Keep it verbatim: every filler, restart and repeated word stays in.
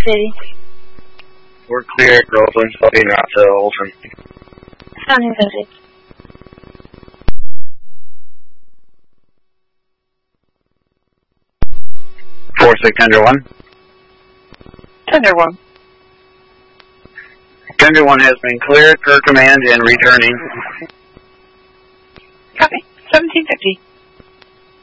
City. We're clear at Groveland, Slovene route to Olsen. Sounding subject. four six Thunder one. Thunder one. Thunder one has been cleared per command and returning. Copy. seventeen fifty.